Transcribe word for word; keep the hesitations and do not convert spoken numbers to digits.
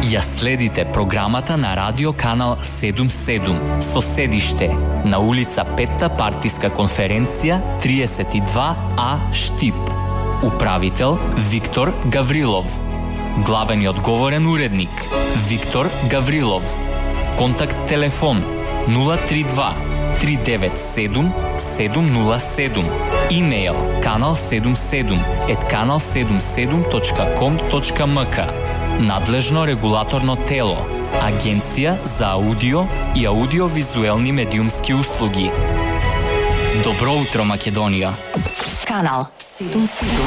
Ја следите програмата на радио канал седумдесет и седум со седиште на улица Петта партиска конференција триесет и два А Штип. Управител Виктор Гаврилов. Главен и одговорен уредник Виктор Гаврилов. Контакт телефон нула три два три девет седум седум нула седум. Имејл канал седумдесет и седум ет канал седумдесет и седум точка ком точка ем ка. Надлежно регулаторно тело Агенција за аудио и аудиовизуелни медиумски услуги. Добро утро, Македонија. Канал седумдесет и седум.